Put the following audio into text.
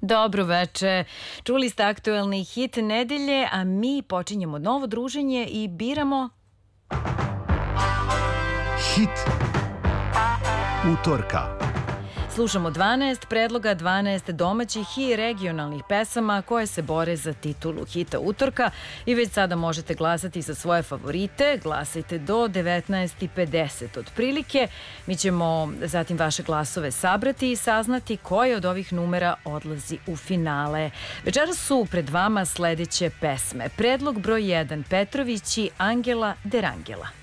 Dobro veče. Čuli ste aktuelni hit nedelje, a mi počinjemo novo druženje i biramo... Hit utorka. Slušamo 12 predloga, 12 domaćih i regionalnih pesama koje se bore za titulu hita utorka i već sada možete glasati za svoje favorite. Glasajte do 19:50 otprilike. Mi ćemo zatim vaše glasove sabrati i saznati koje od ovih numera odlazi u finale. Večeras su pred vama sledeće pesme. Predlog broj 1 Petrović i Angela Derangela.